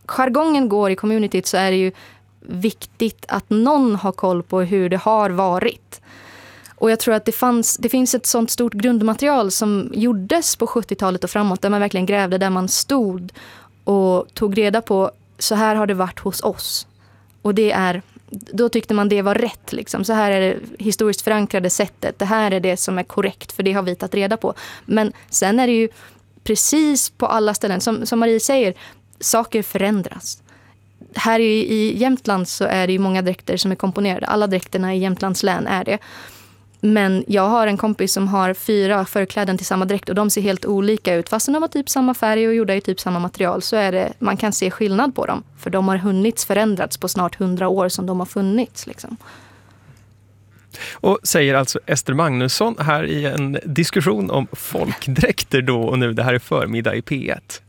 jargongen går i communityt så är det ju viktigt att någon har koll på hur det har varit. Och jag tror att det finns ett sånt stort grundmaterial som gjordes på 70-talet och framåt, där man verkligen grävde där man stod och tog reda på, så här har det varit hos oss. Och då tyckte man det var rätt. Liksom. Så här är det historiskt förankrade sättet. Det här är det som är korrekt, för det har vi tagit reda på. Men sen är det ju precis på alla ställen, som Marie säger, saker förändras. Här i Jämtland så är det ju många dräkter som är komponerade. Alla dräkterna i Jämtlands län är det. Men jag har en kompis som har 4 förkläden till samma dräkt och de ser helt olika ut. Fast de har typ samma färg och gjorda i typ samma material, så är det, man kan se skillnad på dem. För de har förändrats på snart 100 år som de har funnits. Liksom. Och säger alltså Ester Magnusson här i en diskussion om folkdräkter då och nu. Det här är Förmiddag i P1.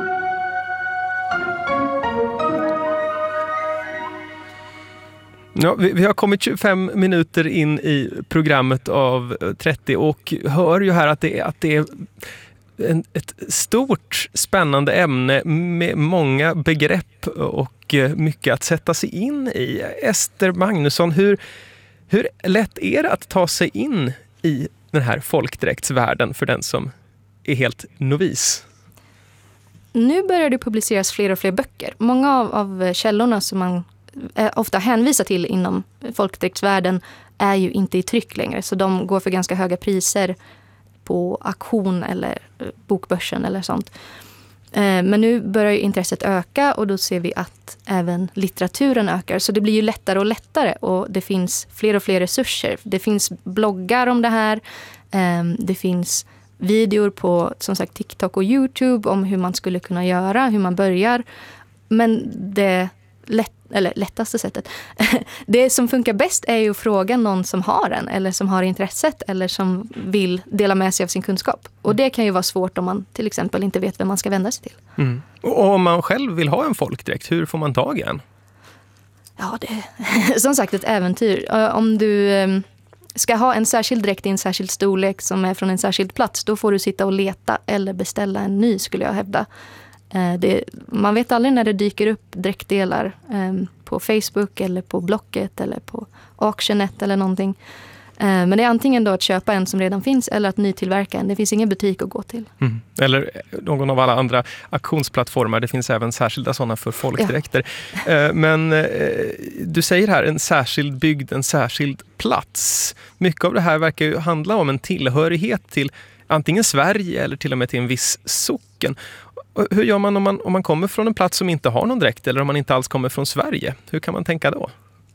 Ja, vi har kommit 25 minuter in i programmet av 30 och hör ju här att det är ett stort spännande ämne med många begrepp och mycket att sätta sig in i. Ester Magnusson, hur lätt är det att ta sig in i den här folkdräktsvärlden för den som är helt novis? Nu börjar det publiceras fler och fler böcker. Många av källorna som man ofta hänvisar till inom folkdräktsvärlden är ju inte i tryck längre. Så de går för ganska höga priser på auktion eller bokbörsen eller sånt. Men nu börjar ju intresset öka och då ser vi att även litteraturen ökar. Så det blir ju lättare och lättare och det finns fler och fler resurser. Det finns bloggar om det här. Det finns videor på som sagt TikTok och YouTube om hur man skulle kunna göra, hur man börjar. Men det lättaste sättet. Det som funkar bäst är ju att fråga någon som har den eller som har intresset eller som vill dela med sig av sin kunskap. Och det kan ju vara svårt om man till exempel inte vet vem man ska vända sig till. Mm. Och om man själv vill ha en folkdräkt, hur får man tag i en? Ja, det är som sagt ett äventyr. Om du ska ha en särskild dräkt i en särskild storlek som är från en särskild plats, då får du sitta och leta eller beställa en ny, skulle jag hävda. Man vet aldrig när det dyker upp dräktdelar på Facebook eller på Blocket eller på Auctionet eller någonting. Men det är antingen då att köpa en som redan finns eller att nytillverka en. Det finns ingen butik att gå till. Mm. Eller någon av alla andra auktionsplattformar. Det finns även särskilda sådana för folkdräkter. Ja. Men du säger här en särskild bygd, en särskild plats. Mycket av det här verkar ju handla om en tillhörighet till antingen Sverige eller till och med till en viss socken. Hur gör man om man kommer från en plats som inte har någon dräkt eller om man inte alls kommer från Sverige? Hur kan man tänka då?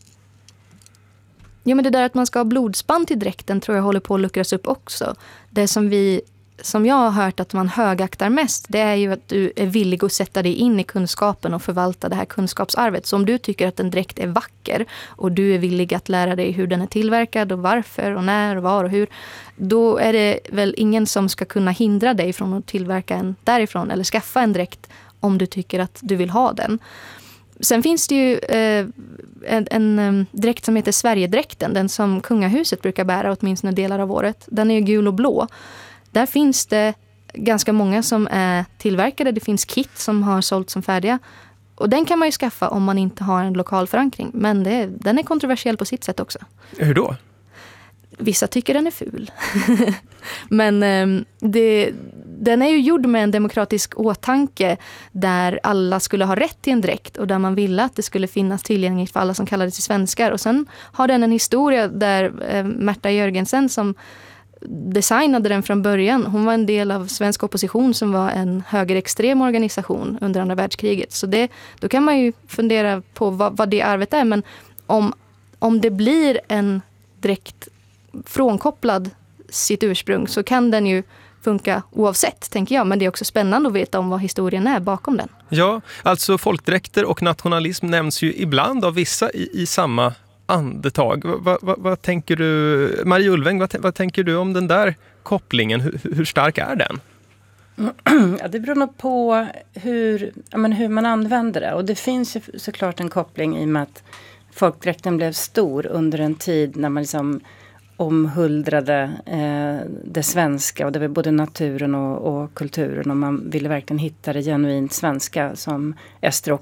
Ja, men det där att man ska ha blodsband till dräkten tror jag håller på att luckras upp också. Det som jag har hört att man högaktar mest, det är ju att du är villig att sätta dig in i kunskapen och förvalta det här kunskapsarvet. Så om du tycker att en dräkt är vacker och du är villig att lära dig hur den är tillverkad och varför och när och var och hur, då är det väl ingen som ska kunna hindra dig från att tillverka en därifrån eller skaffa en dräkt om du tycker att du vill ha den. Sen finns det ju en dräkt som heter Sverigedräkten, den som kungahuset brukar bära åtminstone delar av året. Den är ju gul och blå. Där finns det ganska många som är tillverkade. Det finns kit som har sålt som färdiga. Och den kan man ju skaffa om man inte har en lokal förankring. Men den är kontroversiell på sitt sätt också. Hur då? Vissa tycker den är ful. Men den är ju gjord med en demokratisk åtanke där alla skulle ha rätt till en dräkt och där man ville att det skulle finnas tillgängligt för alla som kallade sig svenskar. Och sen har den en historia där Märta Jörgensen som designade den från början. Hon var en del av svensk opposition som var en högerextrem organisation under andra världskriget. Så då kan man ju fundera på vad det arvet är. Men om det blir en dräkt frånkopplad sitt ursprung så kan den ju funka oavsett, tänker jag. Men det är också spännande att veta om vad historien är bakom den. Ja, alltså folkdräkter och nationalism nämns ju ibland av vissa i samma andetag. Vad tänker du, Marie Ulveng, vad tänker du om den där kopplingen? Hur stark är den? Ja, det beror nog på hur man använder det. Och det finns ju såklart en koppling i och med att folkdräkten blev stor under en tid när man liksom omhuldrade det svenska och det var både naturen och kulturen och man ville verkligen hitta det genuint svenska som Ester också